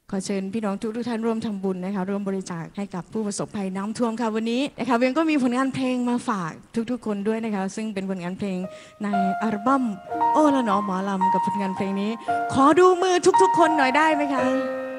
ขอเชิญพี่น้องทุกท่านร่วมทำบุญนะคะร่วมบริจาคให้กับผู้ประสบภัยน้ำท่วมค่ะวันนี้นะคะเวียงก็มีผลงานเพลงมาฝากทุกๆคนด้วยนะคะซึ่งเป็นผลงานเพลงในอัลบั้มโอ้ละหนอหมอลำกับผลงานเพลงนี้ขอดูมือทุกๆคนหน่อยได้ไหมคะ